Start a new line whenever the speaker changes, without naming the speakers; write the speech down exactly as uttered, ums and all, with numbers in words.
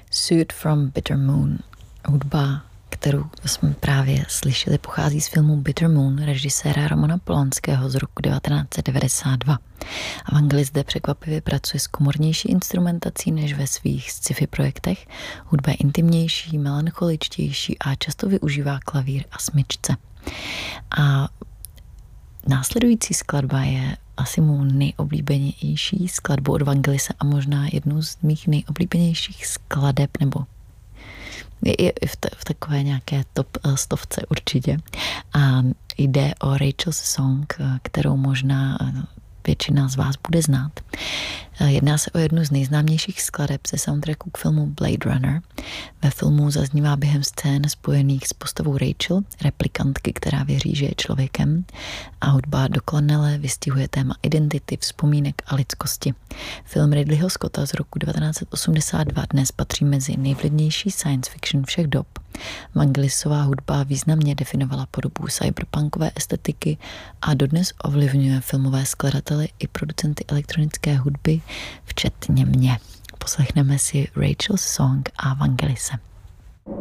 Suit from Bitter Moon, hudba, kterou jsme právě slyšeli, pochází z filmu Bitter Moon režiséra Romana Polanského z roku devatenáct set devadesát dva. Evangelis zde překvapivě pracuje s komornější instrumentací než ve svých sci-fi projektech. Hudba je intimnější, melancholičtější a často využívá klavír a smyčce. A následující skladba je asi mou nejoblíbenější skladbu od Evangelise a možná jednu z mých nejoblíbenějších skladeb, nebo je v, t- v takové nějaké top stovce určitě. A jde o Rachel's Song, kterou možná většina z vás bude znát. Jedná se o jednu z nejznámějších skladeb ze soundtracku k filmu Blade Runner. Ve filmu zaznívá během scén spojených s postavou Rachel, replikantky, která věří, že je člověkem, a hudba dokonale vystihuje téma identity, vzpomínek a lidskosti. Film Ridleyho Scotta z roku devatenáct set osmdesát dva dnes patří mezi nejvlivnější science fiction všech dob. Evangelisová hudba významně definovala podobu cyberpunkové estetiky a dodnes ovlivňuje filmové skladatele i producenty elektronické hudby, včetně mě. Poslechneme si Rachel's Song a Evangelise.